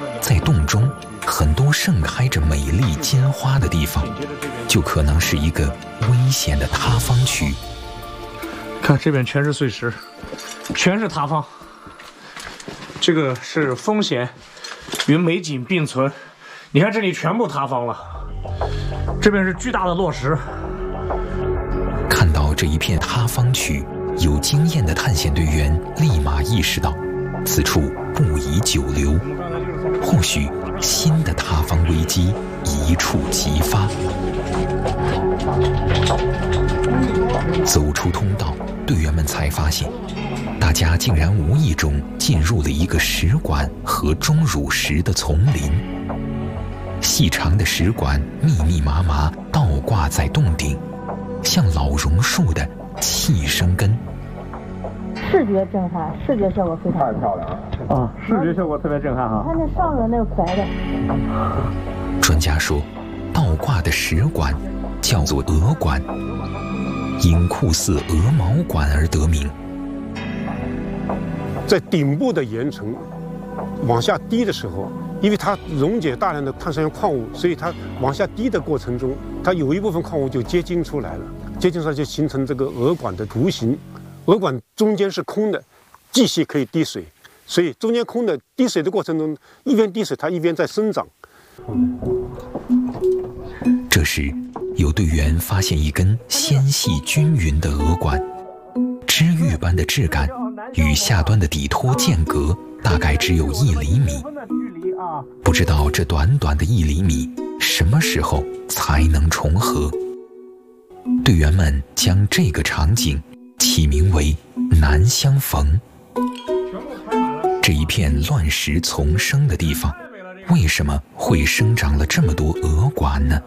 在洞中很多盛开着美丽金花的地方，就可能是一个危险的塌方区。 看这边全是碎石，全是塌方。这个是风险与美景并存。你看这里全部塌方了，这边是巨大的落石。 看到这一片塌方区，有经验的探险队员立马意识到，此处不宜久留，或许新的塌方危机一触即发。走出通道，队员们才发现，大家竟然无意中进入了一个石管和钟乳石的丛林。细长的石管密密麻麻倒挂在洞顶，像老榕树的气生根。 视觉震撼，视觉效果非常太漂亮了啊！视觉效果特别震撼哈。 看那上面那个白的。 专家说，倒挂的石管叫做鹅管，因酷似鹅毛管而得名。 在顶部的岩层往下滴的时候，因为它溶解大量的碳酸盐矿物，所以它往下滴的过程中，它有一部分矿物就结晶出来了，结晶出来就形成这个鹅管的图形。鹅管中间是空的，继续可以滴水，所以中间空的滴水的过程中，一边滴水它一边在生长。 这时，有队员发现一根纤细均匀的鹅管，织玉般的质感，与下端的底托间隔大概只有1厘米。不知道这短短的1厘米什么时候才能重合？队员们将这个场景起名为难相逢。这一片乱石丛生的地方，为什么会生长了这么多鹅管呢？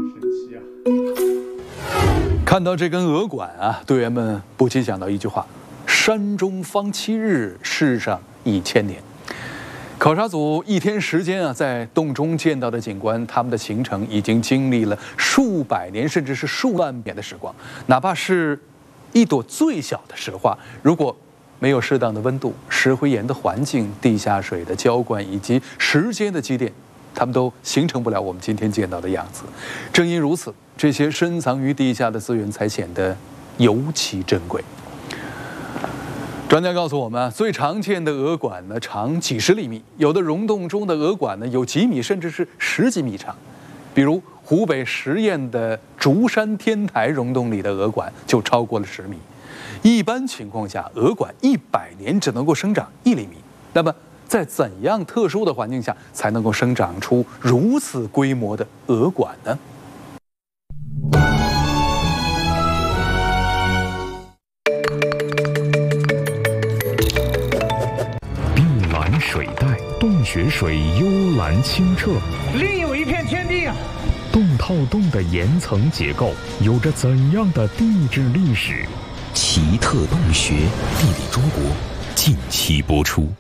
看到这根鹅管啊，队员们不禁想到一句话：山中方7日，世上1000年。考察组1天时间啊，在洞中见到的景观，他们的行程已经经历了数百年，甚至是数万年的时光。哪怕是一朵最小的石化，如果没有适当的温度、石灰岩的环境、地下水的浇灌以及时间的积淀，它们都形成不了我们今天见到的样子。正因如此，这些深藏于地下的资源才显得尤其珍贵。专家告诉我们，最常见的鹅管呢长几十厘米，有的溶洞中的鹅管呢有几米，甚至是10几米长。比如湖北十堰的竹山天台溶洞里的鹅管就超过了10米。一般情况下，鹅管100年只能够生长1厘米。那么，在怎样特殊的环境下才能够生长出如此规模的鹅管呢？ 水带，洞穴水幽蓝清澈， 另有一片天地啊！ 洞套洞的岩层结构有着怎样的地质历史？ 奇特洞穴，地理中国，近期播出。